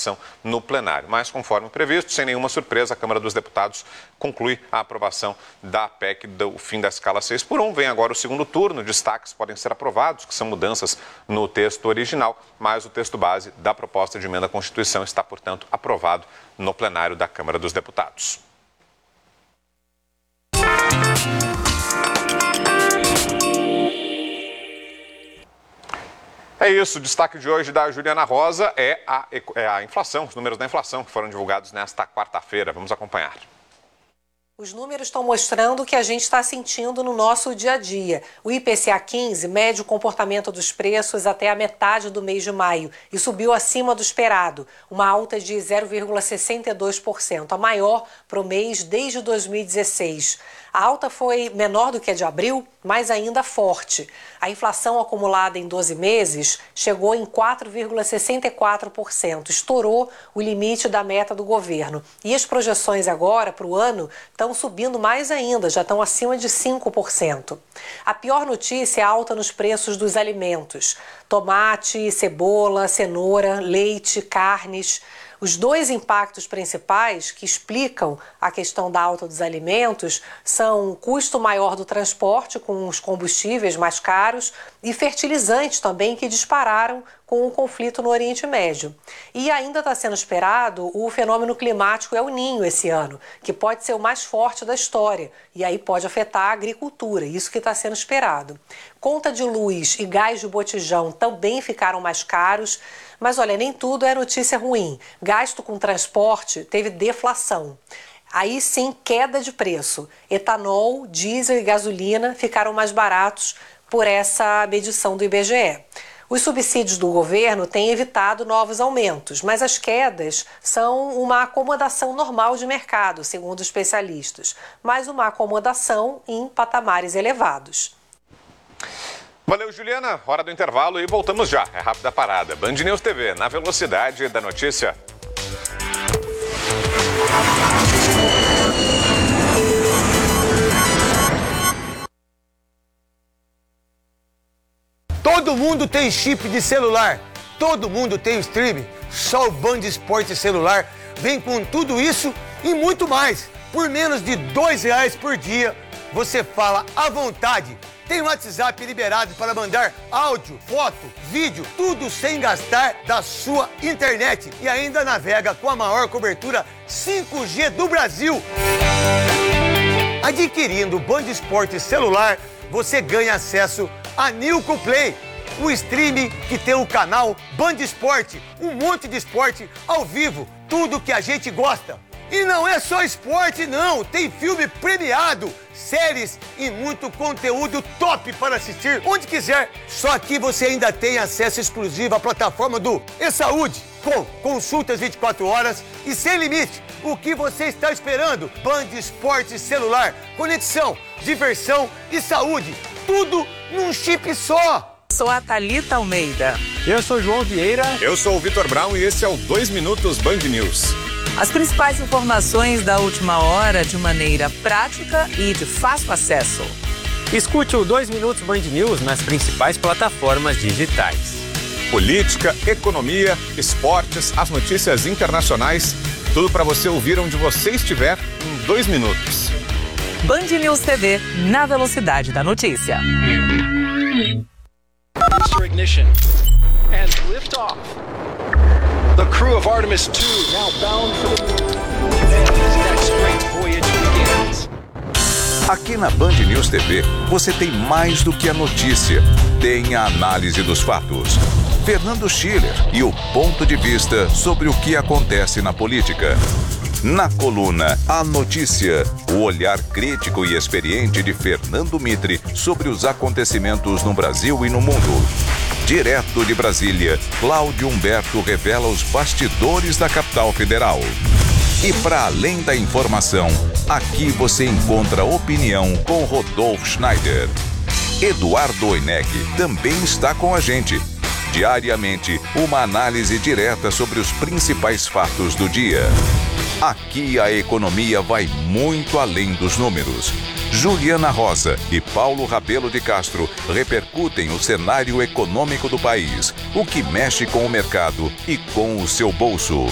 votação no plenário. Mas, conforme previsto, sem nenhuma surpresa, a Câmara dos Deputados conclui a aprovação da PEC do fim da escala 6x1. Vem agora o segundo turno, destaques podem ser aprovados, que são mudanças no texto original, mas o texto base da proposta de emenda à Constituição está, portanto, aprovado no plenário da Câmara dos Deputados. É isso, o destaque de hoje da Juliana Rosa é a inflação, os números da inflação que foram divulgados nesta quarta-feira. Vamos acompanhar. Os números estão mostrando o que a gente está sentindo no nosso dia a dia. O IPCA 15 mede o comportamento dos preços até a metade do mês de maio e subiu acima do esperado, uma alta de 0,62%, a maior para o mês desde 2016. A alta foi menor do que a de abril, mas ainda forte. A inflação acumulada em 12 meses chegou em 4,64%, estourou o limite da meta do governo. E as projeções agora para o ano estão subindo mais ainda, já estão acima de 5%. A pior notícia é a alta nos preços dos alimentos. Tomate, cebola, cenoura, leite, carnes. Os dois impactos principais que explicam a questão da alta dos alimentos são o custo maior do transporte, com os combustíveis mais caros, e fertilizantes também, que dispararam com o conflito no Oriente Médio. E ainda está sendo esperado o fenômeno climático El Niño esse ano, que pode ser o mais forte da história, e aí pode afetar a agricultura, isso que está sendo esperado. Conta de luz e gás de botijão também ficaram mais caros, mas olha, nem tudo é notícia ruim. Gasto com transporte teve deflação. Aí sim, queda de preço. Etanol, diesel e gasolina ficaram mais baratos por essa medição do IBGE. Os subsídios do governo têm evitado novos aumentos, mas as quedas são uma acomodação normal de mercado, segundo especialistas, mas uma acomodação em patamares elevados. Valeu, Juliana. Hora do intervalo e voltamos já. É rápida parada. Band News TV, na velocidade da notícia. Todo mundo tem chip de celular. Todo mundo tem o streaming. Só o Band Esporte Celular vem com tudo isso e muito mais. Por menos de R$2 por dia, você fala à vontade. Tem o WhatsApp liberado para mandar áudio, foto, vídeo, tudo sem gastar da sua internet. E ainda navega com a maior cobertura 5G do Brasil. Adquirindo o Band Esporte Celular, você ganha acesso a Nilco Play, o streaming que tem o canal Band Esporte, um monte de esporte ao vivo, tudo que a gente gosta. E não é só esporte não, tem filme premiado, séries e muito conteúdo top para assistir onde quiser. Só que você ainda tem acesso exclusivo à plataforma do eSaúde, com consultas 24 horas e sem limite. O que você está esperando? Band Esporte Celular, conexão, diversão e saúde, tudo num chip só. Sou a Thalita Almeida. Eu sou o João Vieira. Eu sou o Vitor Brown e esse é o 2 Minutos Band News. As principais informações da última hora de maneira prática e de fácil acesso. Escute o 2 Minutos Band News nas principais plataformas digitais. Política, economia, esportes, as notícias internacionais, tudo para você ouvir onde você estiver em 2 minutos. Band News TV, na velocidade da notícia. Ignition and lift off. The crew of Artemis 2 now bound for the moon. As that great voyage begins. Aqui na Band News TV, você tem mais do que a notícia. Tem a análise dos fatos. Fernando Schiller e o ponto de vista sobre o que acontece na política. Na coluna A Notícia, o olhar crítico e experiente de Fernando Mitre sobre os acontecimentos no Brasil e no mundo. Direto de Brasília, Cláudio Humberto revela os bastidores da capital federal. E para além da informação, aqui você encontra opinião com Rodolfo Schneider. Eduardo Oineg também está com a gente. Diariamente, uma análise direta sobre os principais fatos do dia. Aqui a economia vai muito além dos números. Juliana Rosa e Paulo Rabelo de Castro repercutem o cenário econômico do país, o que mexe com o mercado e com o seu bolso.